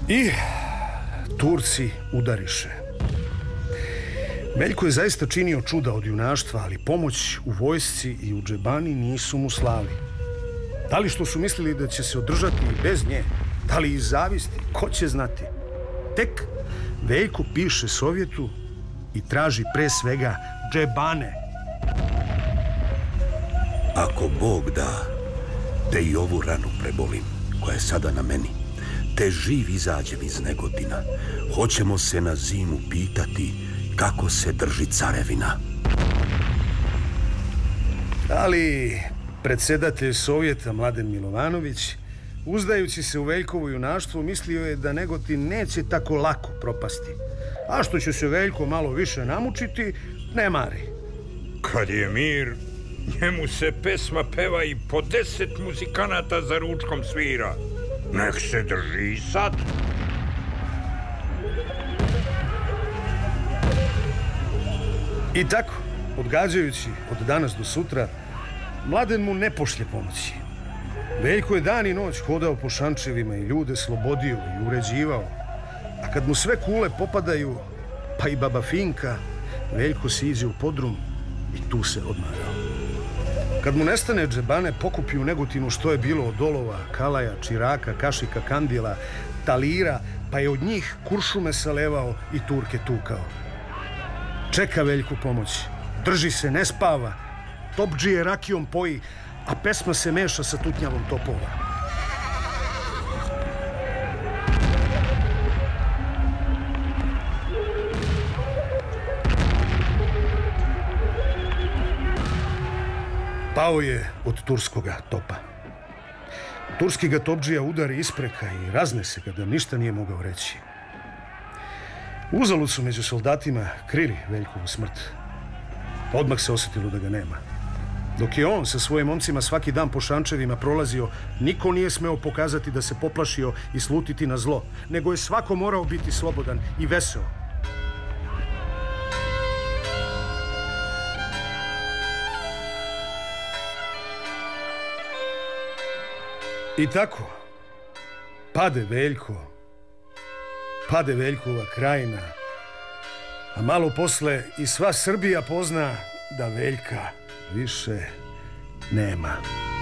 I Turci udariše. Veljko je zaista činio čuda od junaštva, ali pomoć u vojsci i u džebani nisu mu slali. Da li što su mislili da će se održati i bez nje, da li iz zavisti, ko će znati. Tek Veljko piše Sovjetu i traži pre svega džebane. Ako Bog da, te i ovu ranu prebolim, koja je sada na meni, te živ izađem iz Negotina, hoćemo se na zimu pitati kako se drži carevina. Ali predsjedatelj Sovjeta Mladen Milovanović, uzdajući se u Veljkovo junaštvo, mislio je da Negotin neće tako lako propasti. A što će se Veljko malo više namučiti, ne mari. Kad je mir, njemu se pesma peva i po 10 muzikanata za ručkom svira. Nek se drži i sad. I tako, odgađajući od danas do sutra, Mladen mu ne pošlje pomoći. Veljko je dan i noć hodao po šančevima i ljude slobodio i uređivao. A kad mu sve kule popadaju, pa i baba Finka, Veljko siđe u podrum i tu se odmarao. Kad mu nestane džebane, pokupi u Negotinu što je bilo od olova, kalaja, čiraka, kašika, kandila, talira, pa je od njih kuršume salevao i Turke tukao. Čeka Veljku pomoć, drži se, ne spava, topdžije rakijom poji, a pesma se meša sa tutnjavom topova. Pao je od turskoga topa. Turski ga topdžija udari ispreka i raznese ga da ništa nije mogao reći. Uzalud su među soldatima krili Veljkovu smrt. Odmah se osjetilo da ga nema. Dok je on sa svojim momcima svaki dan po šančevima prolazio, niko nije smeo pokazati da se poplašio i slutiti na zlo, nego je svako morao biti slobodan i veseo. I tako, pade Veljko, pade Veljkova krajina, a malo posle i sva Srbija pozna da Veljka više nema.